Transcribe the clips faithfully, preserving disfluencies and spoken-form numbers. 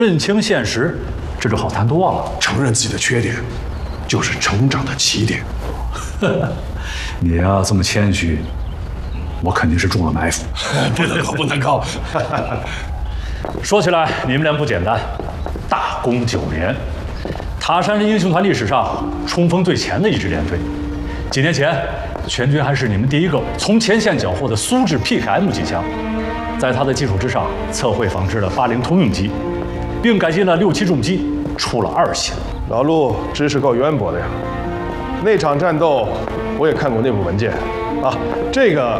认清现实，这就好谈多了。 承认自己的缺点，就是成长的起点。 你呀、这么谦虚，我肯定是中了埋伏。 不能靠，不能靠。 说起来，你们俩不简单，大功九年，塔山是英雄团历史上冲锋最前的一支连队。几年前，全军还是你们第一个从前线缴获的苏制 P K M 机枪，在它的基础之上，测绘仿制了八零通用机，并改进了六七重机，出了二线。 老陆知识够渊博的呀。那场战斗我也看过内部文件啊，这个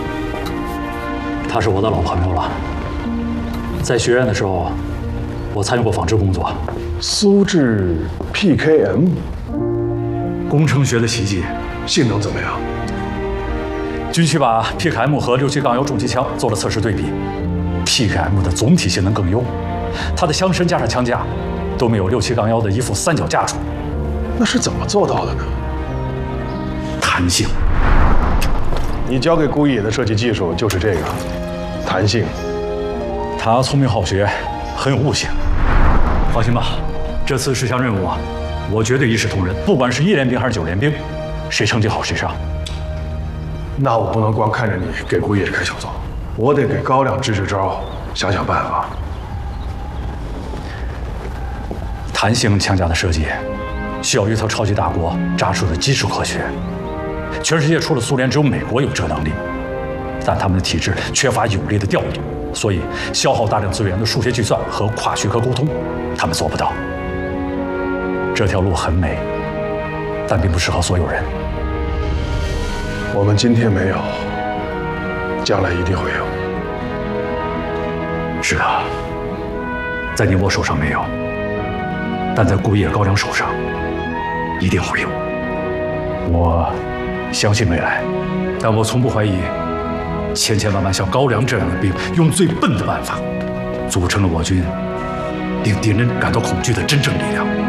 他是我的老朋友了，在学院的时候，我参与过纺织工作。 苏制 P K M 工程学的奇迹， 性能怎么样？ 军区把 P K M 和六七杠幺重机枪做了测试对比 ，P K M 的总体性能更优，它的枪身加上枪架都没有六七杠幺的一副三脚架重。 那是怎么做到的呢？ 弹性。 你交给顾野的设计技术就是这个，弹性。 他聪明好学，很有悟性。放心吧，这次这项任务啊，我绝对一视同仁，不管是一连兵还是九连兵，谁成绩好谁上。 那我不能光看着你给顾野开小灶，我得给高亮支支招，想想办法。 弹性枪架的设计，需要一套超级大国扎实的基础科学。全世界除了苏联，只有美国有这能力，但他们的体制缺乏有力的调度，所以消耗大量资源的数学计算和跨学科沟通，他们做不到。这条路很美，但并不适合所有人。 我们今天没有，将来一定会有。 是的，在你我手上没有，但在顾野高粱手上一定会有。我相信未来，但我从不怀疑千千万万像高粱这样的兵，用最笨的办法，组成了我军令敌人感到恐惧的真正力量。